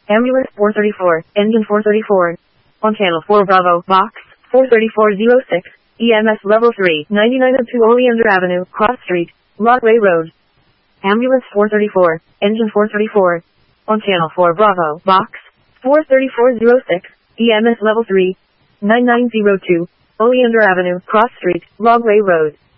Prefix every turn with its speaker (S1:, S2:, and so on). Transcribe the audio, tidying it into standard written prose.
S1: Ambulance 434, engine 434. On channel 4 Bravo, box 43406, EMS level 3, 9902 Oleander Avenue, Cross Street, Broadway Road. Ambulance 434, engine 434. On channel 4 Bravo, box 43406, EMS level 3, 9902 Oleander Avenue, Cross Street, Broadway Road.